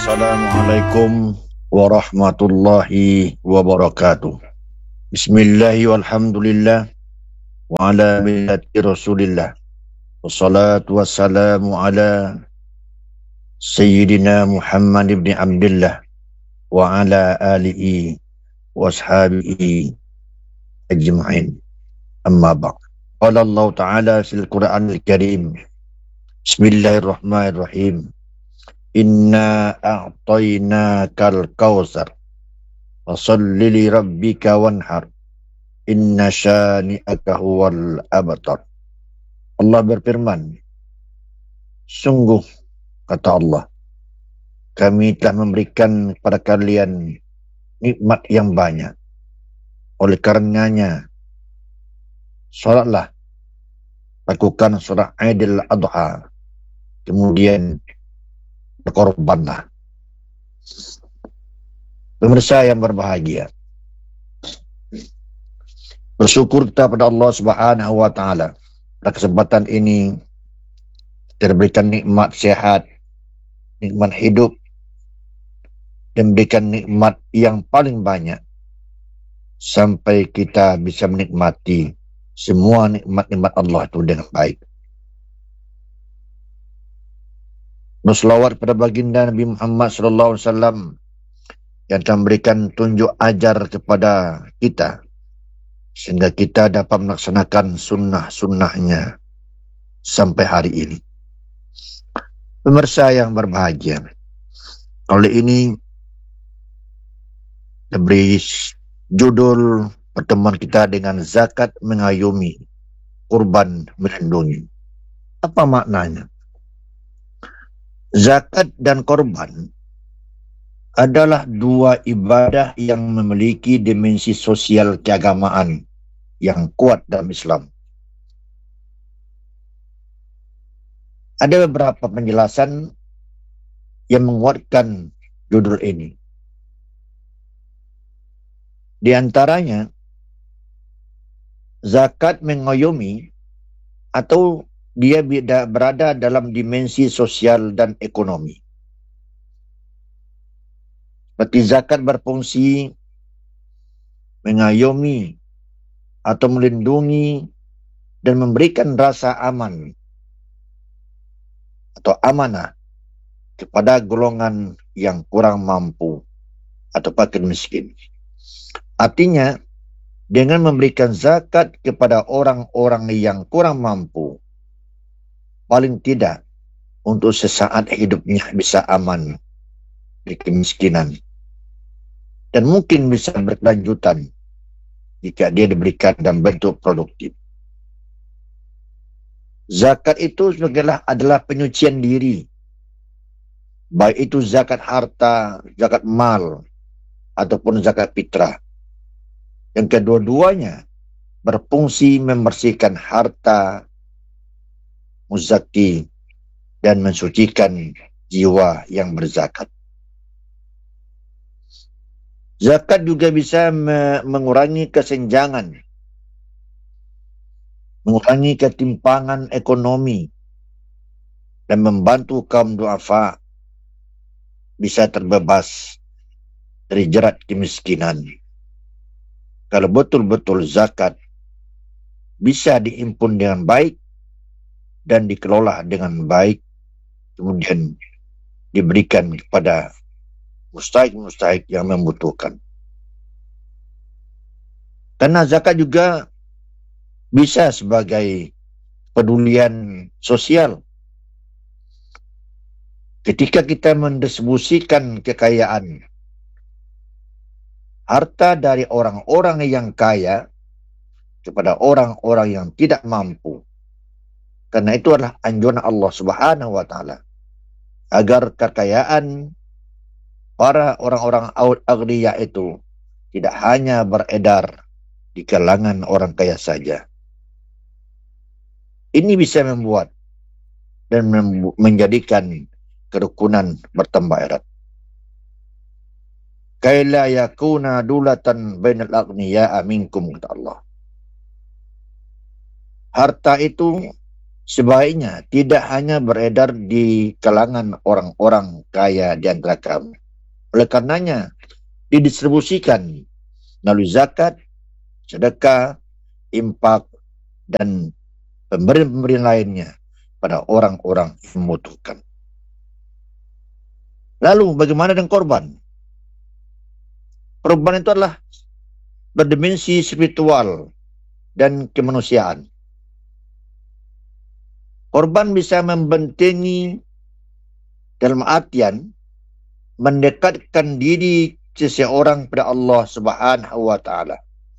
Assalamualaikum warahmatullahi wabarakatuh. Bismillahi walhamdulillah wa ala millati rasulillah. Wassalatu wassalamu ala Sayyidina Muhammad ibn Abdullah wa ala alihi wa ashabihi ajma'in. Amma ba'd. Qala Allah Ta'ala fil Qur'anil Karim. Bismillahirrahmanirrahim. Inna a'tainakal kautsar fasalli li rabbika wanhar inna syani'aka huwal abtar. Allah berfirman, sungguh kata Allah, kami telah memberikan kepada kalian nikmat yang banyak. Oleh karenanya, solatlah, lakukan solat Aidil Adha, kemudian berkorbanlah. Pemirsa yang berbahagia, bersyukur kita pada Allah Subhanahu wa Ta'ala. Pada kesempatan ini kita diberikan nikmat sehat, nikmat hidup, dan berikan nikmat yang paling banyak sampai kita bisa menikmati semua nikmat-nikmat Allah itu dengan baik. Berselawat pada baginda Nabi Muhammad SAW yang telah memberikan tunjuk ajar kepada kita sehingga kita dapat melaksanakan sunnah-sunnahnya sampai hari ini. Pemirsa yang berbahagia, kali ini diberi judul pertemuan kita dengan zakat mengayomi, kurban melindungi. Apa maknanya? Zakat dan korban adalah dua ibadah yang memiliki dimensi sosial keagamaan yang kuat dalam Islam. Ada beberapa penjelasan yang menguatkan judul ini. Di antaranya, zakat mengayomi atau dia berada dalam dimensi sosial dan ekonomi. Seperti zakat berfungsi mengayomi atau melindungi dan memberikan rasa aman atau amanah kepada golongan yang kurang mampu atau fakir miskin. Artinya, dengan memberikan zakat kepada orang-orang yang kurang mampu, paling tidak untuk sesaat hidupnya bisa aman dari kemiskinan. Dan mungkin bisa berkelanjutan jika dia diberikan dalam bentuk produktif. Zakat itu adalah penyucian diri. Baik itu zakat harta, zakat mal, ataupun zakat fitrah. Yang kedua-duanya berfungsi membersihkan harta, muzaki, dan mensucikan jiwa yang berzakat. Zakat juga bisa mengurangi kesenjangan, mengurangi ketimpangan ekonomi, dan membantu kaum duafa bisa terbebas dari jerat kemiskinan. Kalau betul-betul zakat bisa diimpun dengan baik dan dikelola dengan baik, kemudian diberikan kepada mustahik-mustahik yang membutuhkan. Karena zakat juga bisa sebagai pedulian sosial. Ketika kita mendistribusikan kekayaan, harta dari orang-orang yang kaya kepada orang-orang yang tidak mampu. Karena itu adalah anjuran Allah Subhanahu wa Ta'ala agar kekayaan para orang-orang aghniya itu tidak hanya beredar di kalangan orang kaya saja. Ini bisa membuat dan menjadikan kerukunan bertambah erat. Kaila yakuna dulatan bainal aghniya minkum, kata Allah. Harta itu sebaiknya tidak hanya beredar di kalangan orang-orang kaya di antara kamu. Oleh karenanya, didistribusikan melalui zakat, sedekah, infak, dan pemberian-pemberian lainnya pada orang-orang yang membutuhkan. Lalu bagaimana dengan korban? Korban itu adalah berdimensi spiritual dan kemanusiaan. Korban bisa membentengi dalam artian mendekatkan diri seseorang pada Allah Subhanahu wa taala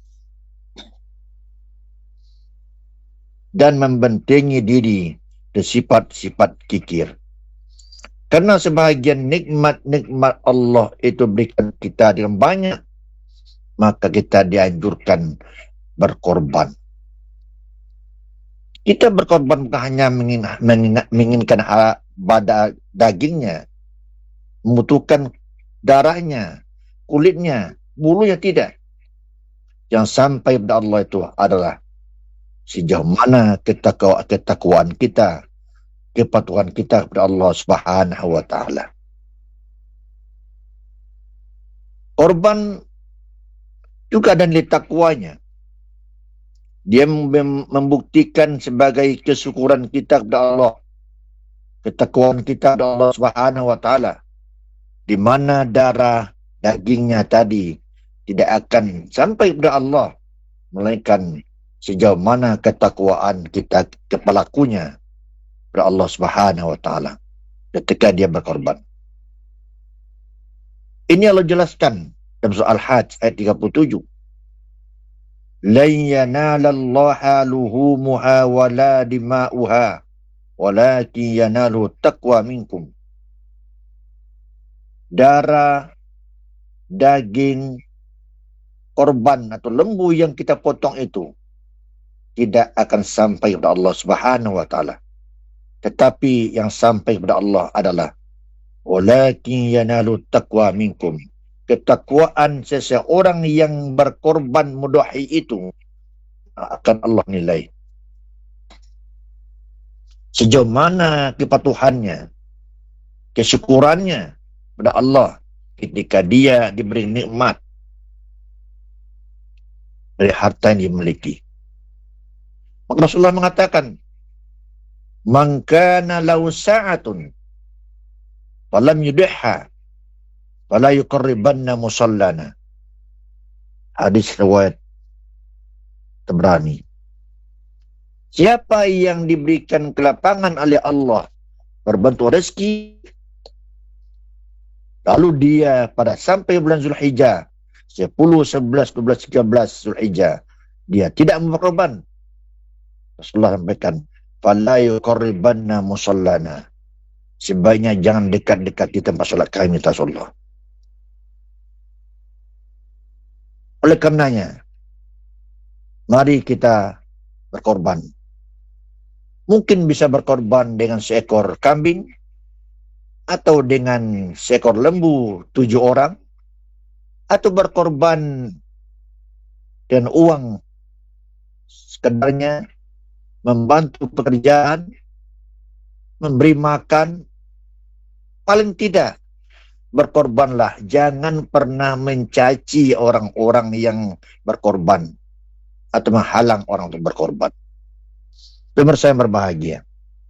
dan membentengi diri dari sifat-sifat kikir. Karena sebahagian nikmat-nikmat Allah itu berikan kita dengan banyak, maka kita dianjurkan berkorban. Kita berkorban bukan hanya menginginkan pada dagingnya, membutuhkan darahnya, kulitnya, bulunya, tidak. Yang sampai kepada Allah itu adalah sejauh mana ketakwaan kita, kepatuhan kita kepada Allah Subhanahu wa taala. Korban juga ada nilai takwanya. Dia membuktikan sebagai kesyukuran kita kepada Allah, ketakwaan kita kepada Allah Subhanahu wa taala, di mana darah dagingnya tadi tidak akan sampai kepada Allah melainkan sejauh mana ketakwaan kita kepelakunya kepada Allah Subhanahu wa taala ketika dia berkorban. Ini Allah jelaskan dalam surah Al-Hajj ayat 37. Lan yanalallaha luhumuha wala dima'uha walakin yanalu taqwa minkum. Darah, daging, korban atau lembu yang kita potong itu tidak akan sampai kepada Allah Subhanahu wa taala. Tetapi yang sampai kepada Allah adalah walakin yanalu taqwa minkum. Ketakwaan seseorang yang berkorban mudahhi itu akan Allah nilai. Sejauh mana kepatuhannya, kesyukurannya kepada Allah ketika dia diberi nikmat dari harta yang dimiliki. Maka Rasulullah mengatakan, "Man kana lahu sa'atun falam yudihha fala yuqarribanna musallana." Hadis riwayat Tabrani. Siapa yang diberikan kelapangan oleh Allah berbentuk rezeki, lalu dia pada sampai bulan Zulhijjah 10, 11, 12, 13 Zulhijjah dia tidak berkorban, Rasulullah sampaikan, fala yuqarribanna musallana, sebaiknya jangan dekat-dekat di tempat solat kami, kata Rasulullah. Oleh karenanya, mari kita berkorban. Mungkin bisa berkorban dengan seekor kambing, atau dengan seekor lembu 7 orang, atau berkorban dengan uang sekedarnya, membantu pekerjaan, memberi makan. Paling tidak berkorbanlah, jangan pernah mencaci orang-orang yang berkorban atau menghalang orang untuk berkorban. Pemirsa yang berbahagia,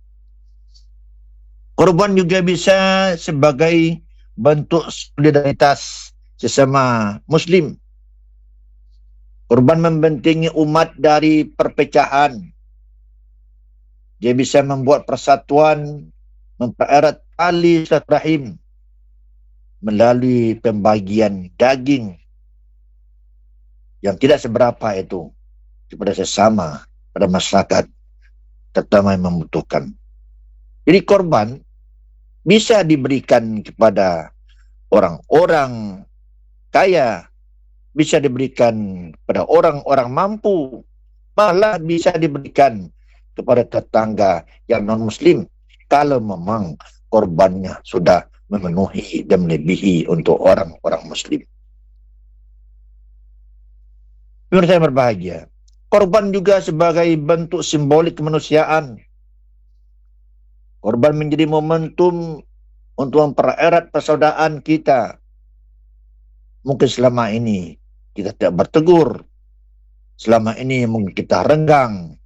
korban juga bisa sebagai bentuk solidaritas sesama muslim. Korban membentengi umat dari perpecahan. Dia bisa membuat persatuan, mempererat tali silaturahim melalui pembagian daging yang tidak seberapa itu kepada sesama, pada masyarakat, terutama yang membutuhkan. Jadi korban bisa diberikan kepada orang-orang kaya, bisa diberikan kepada orang-orang mampu, malah bisa diberikan kepada tetangga yang non-muslim kalau memang korbannya sudah memenuhi dan melebihi untuk orang-orang muslim. Pemirsa yang berbahagia, korban juga sebagai bentuk simbolik kemanusiaan. Korban menjadi momentum untuk mempererat persaudaraan kita. Mungkin selama ini kita tidak bertegur. Selama ini mungkin kita renggang.